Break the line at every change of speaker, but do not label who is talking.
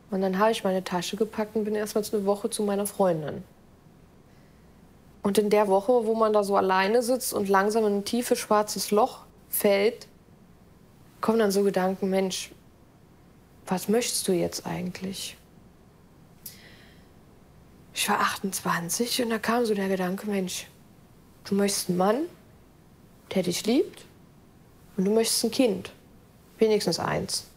Und dann habe ich meine Tasche gepackt und bin erstmal eine Woche zu meiner Freundin. Und in der Woche, wo man da so alleine sitzt und langsam in ein tiefes schwarzes Loch fällt, kommen dann so Gedanken, Mensch, was möchtest du jetzt eigentlich? Ich war 28 und da kam so der Gedanke, Mensch, du möchtest einen Mann, der dich liebt, und du möchtest ein Kind, wenigstens eins.